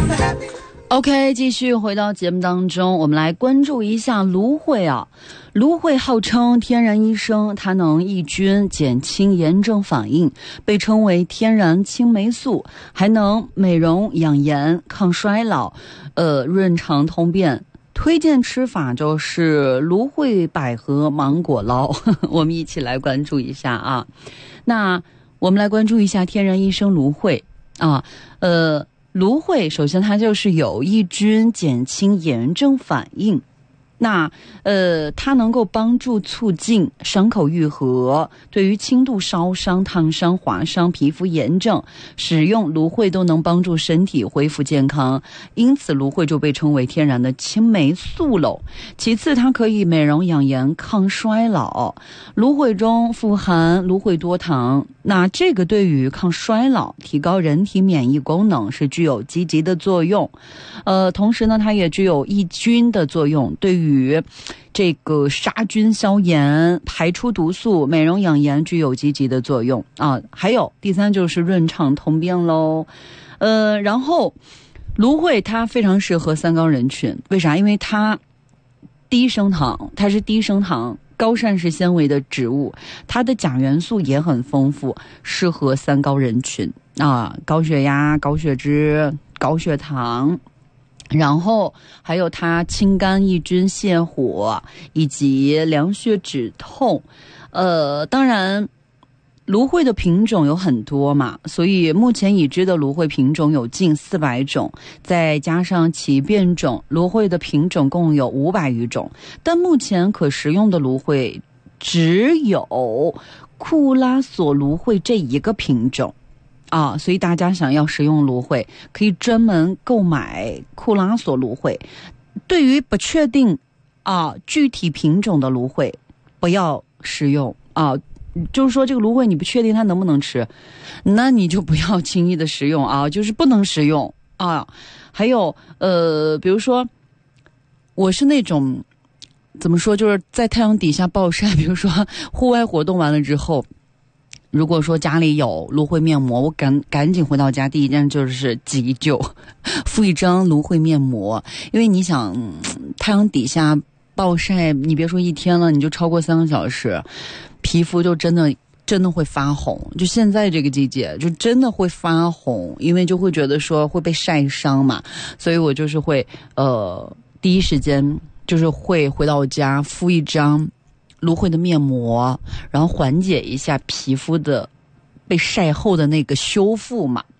OK， 继续回到节目当中，我们来关注一下芦荟啊。芦荟号称天然医生，它能抑菌、减轻炎症反应，被称为天然青霉素，还能美容养颜、抗衰老，润肠通便。推荐吃法就是芦荟、百合、芒果捞，我们一起来关注一下啊。那我们来关注一下天然医生芦荟啊，芦荟首先它就是有抑菌、减轻炎症反应。那它能够帮助促进伤口愈合，对于轻度烧伤、烫伤、划伤、皮肤炎症，使用芦荟都能帮助身体恢复健康，因此芦荟就被称为天然的青霉素喽。其次，它可以美容养颜、抗衰老。芦荟中富含芦荟多糖，那这个对于抗衰老、提高人体免疫功能是具有积极的作用。同时呢，它也具有抑菌的作用，对于这个杀菌消炎、排出毒素、美容养颜具有积极的作用啊。还有第三就是润肠通便喽。然后芦荟它非常适合三高人群，为啥？因为它低升糖，它是低升糖高膳食纤维的植物，它的钾元素也很丰富，适合三高人群啊，高血压、高血脂、高血糖。然后还有它清肝抑菌泻火以及凉血止痛。当然芦荟的品种有很多嘛，所以目前已知的芦荟品种有近400种，再加上其变种，芦荟的品种共有500余种。但目前可食用的芦荟只有库拉索芦荟这一个品种啊，所以大家想要食用芦荟，可以专门购买库拉索芦荟。对于不确定具体品种的芦荟，不要食用啊。就是说这个芦荟你不确定它能不能吃，那你就不要轻易的食用啊，就是不能食用啊。还有比如说我是那种怎么说，就是在太阳底下暴晒，比如说户外活动完了之后，如果说家里有芦荟面膜，我赶紧回到家，第一件就是急救，敷一张芦荟面膜。因为你想太阳底下暴晒，你别说一天了，你就超过3个小时，皮肤就真的会发红。就现在这个季节就真的会发红，因为就会觉得说会被晒伤嘛，所以我就是会第一时间就是会回到家敷一张芦荟的面膜，然后缓解一下皮肤的被晒后的那个修复嘛